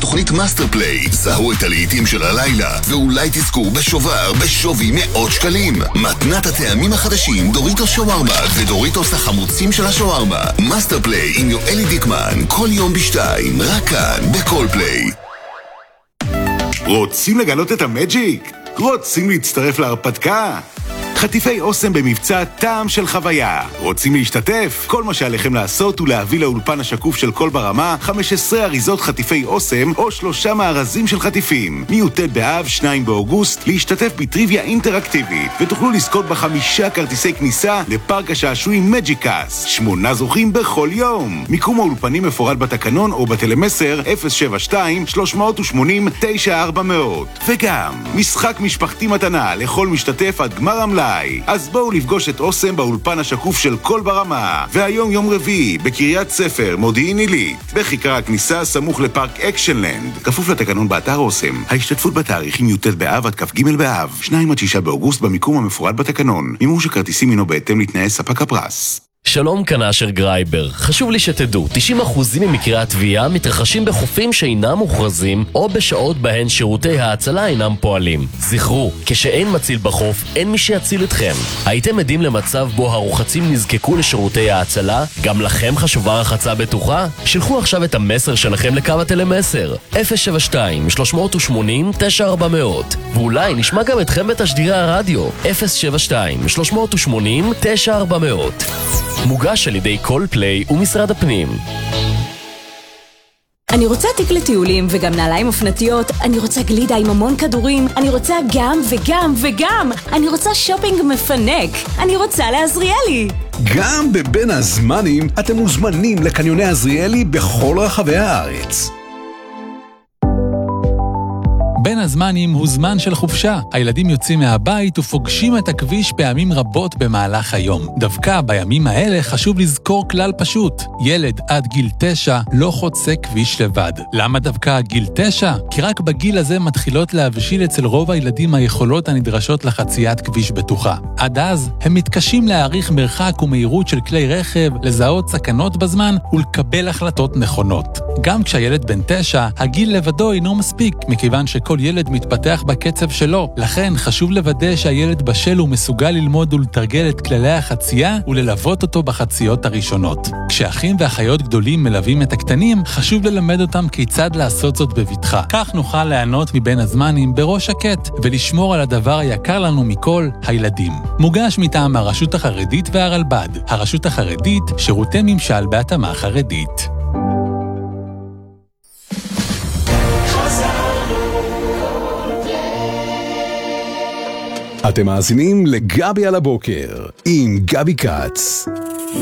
בתוכנית מאסטר פליי. זהו את הלעיתים של הלילה, ואולי תזכו בשובר בשווי מאות שקלים. מתנת הטעמים החדשים דוריטוס שווארמה ודוריטוס החמוצים של השווארמה. מאסטר פליי עם יואלי דיקמן, כל יום בשתיים, רק כאן בכל פליי. רוצים לגלות את המג'יק? רוצים להצטרף להרפתקה? חטיפי אוסם במבצע טעם של חוויה. רוצים להשתתף? כל מה שעליכם לעשות הוא להביא לאולפן השקוף של כל ברמה 15 אריזות חטיפי אוסם או 3 מארזים של חטיפים. מי"ט באב, 2 באוגוסט, להשתתף בטריוויה אינטראקטיבית, ותוכלו לזכות ב5 כרטיסי כניסה לפארק השעשועים מג'יקס. 8 זוכים בכל יום. מיקום האולפנים מפורט בתקנון או בטלמסר 072-380-9400. וגם משחק משפחתי מתנה לכל משתתף עד גמר המלאי. אז בואו לפגוש את אוסם באולפן השקוף של כל ברמה. והיום יום רביעי בקריית ספר, מודיעין עילית, בכיכר הכניסה סמוך לפארק אקשנלנד. כפוף לתקנון באתר אוסם. ההשתתפות בתאריכים י"ט באב עד כ"ג באב, 2 עד 6 באוגוסט במיקום המפורט בתקנון. מימוש הכרטיסים הינו בהתאם לתנאי ספק הפרס. שלום, כאן אשר גרייבר. חשוב לי שתדעו, 90% ממקרי התביעה מתרחשים בחופים שאינם מוכרזים או בשעות בהן שירותי ההצלה אינם פועלים. זכרו, כשאין מציל בחוף, אין מי שיציל אתכם. הייתם עדים למצב בו הרוחצים נזקקו לשירותי ההצלה? גם לכם חשובה רחצה בטוחה? שלחו עכשיו את המסר שלכם לקו הטלמסר 072-380-9400, ואולי נשמע גם אתכם בתשדירי הרדיו 072-380-9400. מוגש על ידי כל פליי ומשרד הפנים. אני רוצה תיק לטיולים וגם נעליים אופנתיות. אני רוצה גלידה עם המון כדורים. אני רוצה גם וגם וגם. אני רוצה שופינג מפנק. אני רוצה לעזריאלי. גם בבין הזמנים אתם מוזמנים לקניוני עזריאלי בכל רחבי הארץ. בין הזמנים הוא זמן של חופשה. הילדים יוצאים מהבית ופוגשים את הכביש פעמים רבות במהלך היום. דווקא בימים האלה חשוב לזכור כלל פשוט. ילד עד גיל 9 לא חוצה כביש לבד. למה דווקא גיל 9? כי רק בגיל הזה מתחילות להבשיל אצל רוב הילדים היכולות הנדרשות לחציית כביש בטוחה. עד אז הם מתקשים להעריך מרחק ומהירות של כלי רכב, לזהות סכנות בזמן ולקבל החלטות נכונות. גם כשהילד בן 9, הגיל לבדו אינו מספיק, מכיוון שכל ילד מתפתח בקצב שלו. לכן חשוב לוודא שהילד בשל ומסוגל ללמוד ולתרגל את כללי החצייה וללוות אותו בחציות הראשונות. כשאחים ואחיות גדולים מלווים את הקטנים, חשוב ללמד אותם כיצד לעשות זאת בבטחה. כך נוכל ליהנות מבין הזמנים בראש שקט ולשמור על הדבר היקר לנו מכל, הילדים. מוגש מטעם הרשות החרדית והרלב"ד. הרשות החרדית, שירותי ממשל בהתאמה חרדית. אתם מאזינים לגבי על הבוקר עם גבי קץ.